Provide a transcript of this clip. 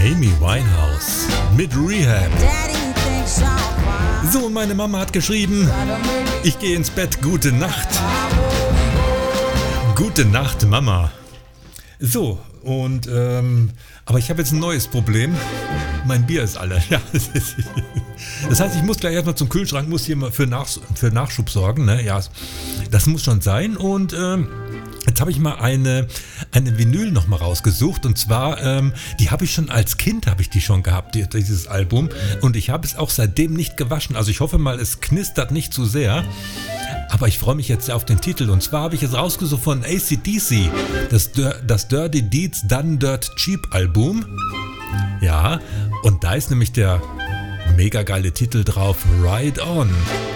Amy Winehouse mit Rehab. So, meine Mama hat geschrieben, ich gehe ins Bett, gute Nacht. Gute Nacht, Mama. So, und, aber ich habe jetzt ein neues Problem. Mein Bier ist alle. Ja, das heißt, ich muss gleich erstmal zum Kühlschrank, muss hier mal für Nachschub sorgen. Ne? Ja, das muss schon sein. Und jetzt habe ich mal eine Vinyl nochmal rausgesucht. Und zwar, die habe ich schon als Kind, habe ich die schon gehabt, dieses Album. Und ich habe es auch seitdem nicht gewaschen. Also ich hoffe mal, es knistert nicht zu sehr. Aber ich freue mich jetzt auf den Titel. Und zwar habe ich es rausgesucht von AC/DC. Das Dirty Deeds Done Dirt Cheap Album. Ja, und da ist nämlich der mega geile Titel drauf, Ride On.